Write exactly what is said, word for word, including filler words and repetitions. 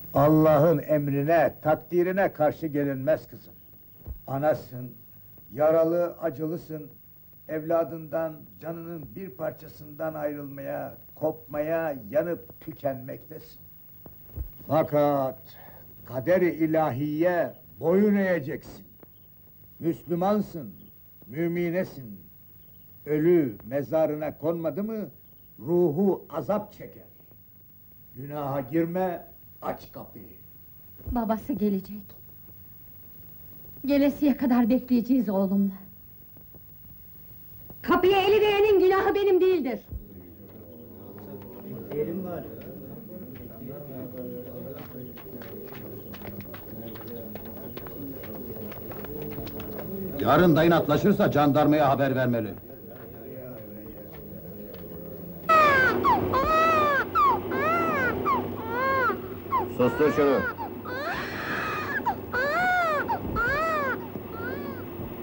Allah'ın emrine, takdirine karşı gelinmez kızım. Anasın, yaralı, acılısın. Evladından, canının bir parçasından ayrılmaya, kopmaya, yanıp tükenmektesin. Fakat kader-i ilahiye boyun eğeceksin. Müslümansın, müminesin. Ölü mezarına konmadı mı, ruhu azap çeker. Günaha girme, aç kapıyı. Babası gelecek. Gelesiye kadar bekleyeceğiz oğlumla. Kapıya eli değenin günahı benim değildir. Yarın da inatlaşırsa jandarmaya haber vermeli. Sustur şunu!